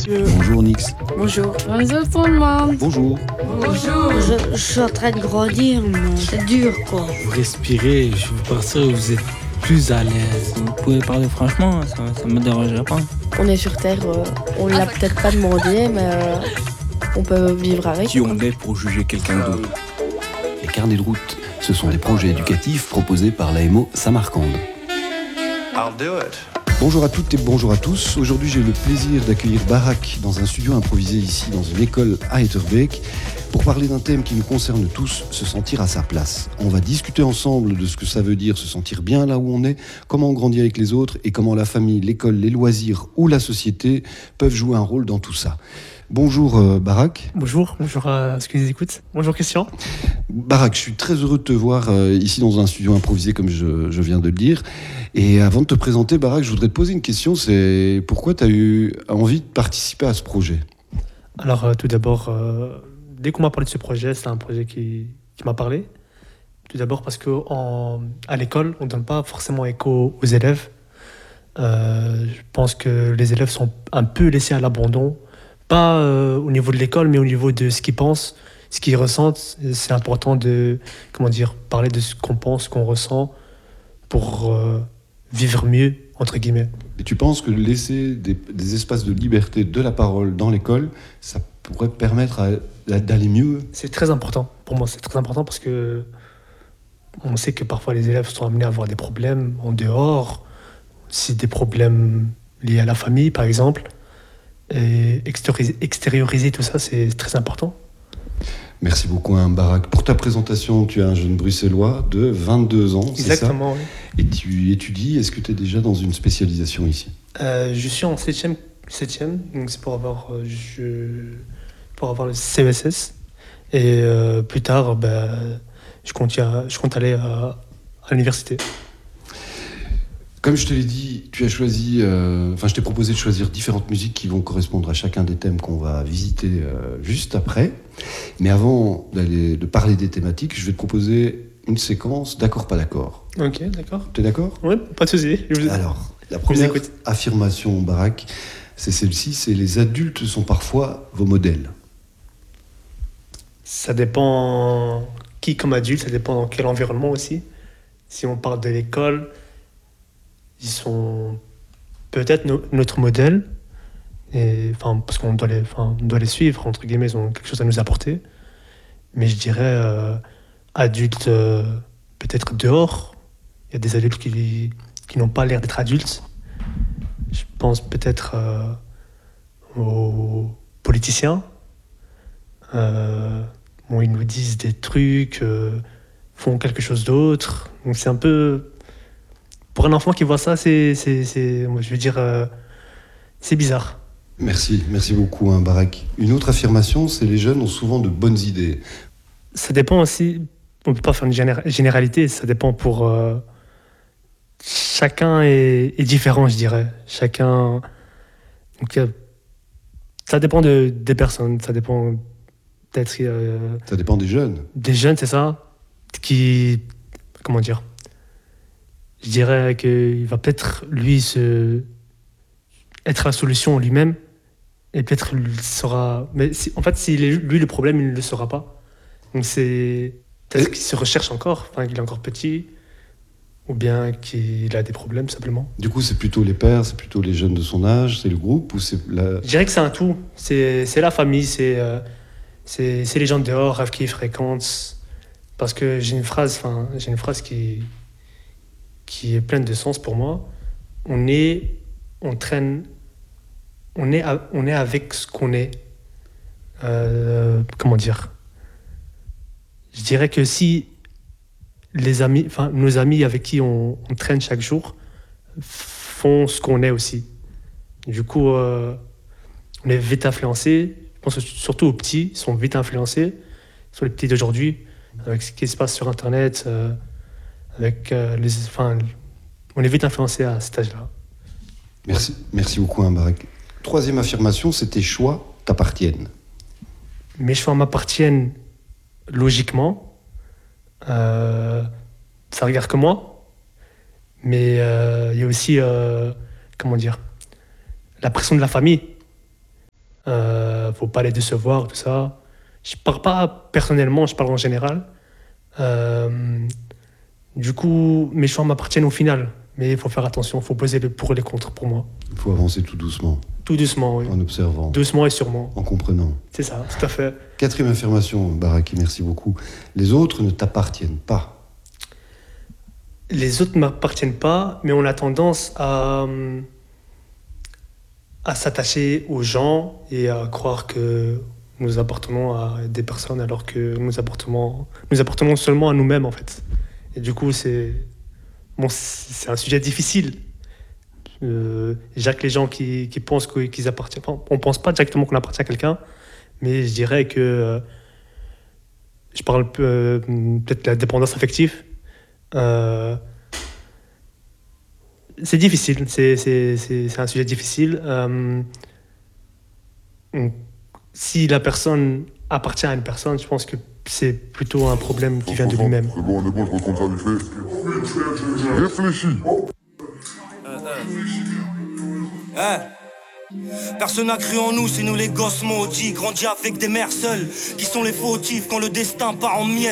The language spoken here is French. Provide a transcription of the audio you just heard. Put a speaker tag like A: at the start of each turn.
A: Bonjour Nix.
B: Bonjour. Bonjour tout le monde.
A: Bonjour.
B: Bonjour.
C: Je suis en train de grandir, mais c'est dur, quoi.
D: Vous respirez, je veux partir, vous êtes plus à l'aise.
E: Vous pouvez parler franchement, ça me dérangerait pas.
F: On est sur Terre, on l'a peut-être pas demandé, mais on peut vivre avec.
A: Qui on est pour juger quelqu'un d'autre? Les carnets de route, ce sont des projets éducatifs proposés par l'AMO Samarcande.
G: I'll do it.
A: Bonjour à toutes et bonjour à tous. Aujourd'hui, j'ai le plaisir d'accueillir Barak dans un studio improvisé ici dans une école à Etterbeek pour parler d'un thème qui nous concerne tous, se sentir à sa place. On va discuter ensemble de ce que ça veut dire se sentir bien là où on est, comment on grandit avec les autres et comment la famille, l'école, les loisirs ou la société peuvent jouer un rôle dans tout ça. Bonjour Barak.
H: Bonjour à ceux qui nous écoutent. Bonjour Christian.
A: Barak, je suis très heureux de te voir ici dans un studio improvisé comme je viens de le dire. Et avant de te présenter Barak, je voudrais te poser une question, c'est pourquoi tu as eu envie de participer à ce projet?
H: Alors tout d'abord, dès qu'on m'a parlé de ce projet, c'est un projet qui m'a parlé. Tout d'abord parce qu'à l'école, on ne donne pas forcément écho aux élèves. Je pense que les élèves sont un peu laissés à l'abandon. Pas au niveau de l'école, mais au niveau de ce qu'ils pensent, ce qu'ils ressentent. C'est important de parler de ce qu'on pense, ce qu'on ressent pour vivre mieux, entre guillemets.
A: Et tu penses que laisser des espaces de liberté de la parole dans l'école, ça pourrait permettre d'aller mieux?
H: C'est très important. Pour moi, c'est très important parce que on sait que parfois les élèves sont amenés à avoir des problèmes en dehors, si des problèmes liés à la famille, par exemple. Et extérioriser tout ça, c'est très important.
A: Merci beaucoup, Barak. Pour ta présentation, tu es un jeune bruxellois de 22 ans, c'est ça?
H: Exactement, oui.
A: Et tu étudies, est-ce que tu es déjà dans une spécialisation ici?
H: Je suis en 7e, donc c'est pour avoir le CESS. Et plus tard, je compte aller à l'université.
A: Comme je te l'ai dit, tu as choisi, je t'ai proposé de choisir différentes musiques qui vont correspondre à chacun des thèmes qu'on va visiter juste après. Mais avant de parler des thématiques, je vais te proposer une séquence d'accord, pas d'accord.
H: Ok, d'accord.
A: T'es d'accord?
H: Oui, pas de souci.
A: Alors, la première affirmation, Barak, c'est celle-ci, c'est les adultes sont parfois vos modèles.
H: Ça dépend qui comme adulte, ça dépend dans quel environnement aussi. Si on parle de l'école, ils sont peut-être notre modèle, parce qu'on doit les suivre, entre guillemets, ils ont quelque chose à nous apporter. Mais je dirais, adultes, peut-être dehors, il y a des adultes qui n'ont pas l'air d'être adultes. Je pense peut-être aux politiciens. Ils nous disent des trucs, font quelque chose d'autre. Donc c'est un peu... Pour un enfant qui voit ça, c'est bizarre.
A: Merci beaucoup, Barak. Une autre affirmation, c'est les jeunes ont souvent de bonnes idées.
H: Ça dépend aussi, on ne peut pas faire une généralité, ça dépend pour... chacun est différent, je dirais. Chacun... Donc, ça dépend des personnes, ça dépend peut-être...
A: Ça dépend des jeunes.
H: Des jeunes, c'est ça, je dirais qu'il va peut-être, lui, être la solution lui-même, et peut-être il saura... Mais s'il est lui le problème, il ne le saura pas. Donc c'est peut-être qu'il se recherche encore, qu'il est encore petit, ou bien qu'il a des problèmes, simplement.
A: Du coup, c'est plutôt les pères, c'est plutôt les jeunes de son âge, c'est le groupe, ou c'est la...
H: Je dirais que c'est un tout. C'est la famille, c'est les gens dehors, avec qui ils fréquentent. Parce que j'ai une phrase qui est pleine de sens pour moi. On est avec ce qu'on est. Je dirais que si nos amis avec qui on traîne chaque jour font ce qu'on est aussi. Du coup, on est vite influencés. Je pense surtout aux petits, ils sont vite influencés. Sur les petits d'aujourd'hui, avec ce qui se passe sur Internet, on est vite influencé à cet âge-là.
A: Merci beaucoup, Barak. Troisième affirmation, c'est tes choix t'appartiennent.
H: Mes choix m'appartiennent logiquement. Ça regarde que moi. Mais il y a aussi, la pression de la famille. Faut pas les décevoir, tout ça. Je parle pas personnellement, je parle en général. Du coup, mes choix m'appartiennent au final. Mais il faut faire attention, il faut peser le pour et les contre pour moi.
A: Il faut avancer tout doucement,
H: Tout doucement, oui.
A: en observant,
H: Doucement et sûrement.
A: en comprenant.
H: C'est ça, tout à fait.
A: Quatrième affirmation, Baraki, merci beaucoup. Les autres ne t'appartiennent pas.
H: Les autres ne m'appartiennent pas, mais on a tendance à s'attacher aux gens et à croire que nous appartenons à des personnes alors que nous appartenons seulement à nous-mêmes en fait. Et du coup, c'est un sujet difficile. Jacques, les gens qui pensent qu'ils appartiennent, enfin, on ne pense pas directement qu'on appartient à quelqu'un, mais je dirais que je parle peut-être de la dépendance affective. C'est difficile, c'est un sujet difficile. Si la personne appartient à une personne, je pense que c'est plutôt un problème qui vient de lui-même.
I: C'est bon, on est bon, je retourne ça vite fait. Réfléchis.
J: Personne n'a cru en nous, c'est nous les gosses maudits. Grandis avec des mères seules, qui sont les fautifs quand le destin part en miettes.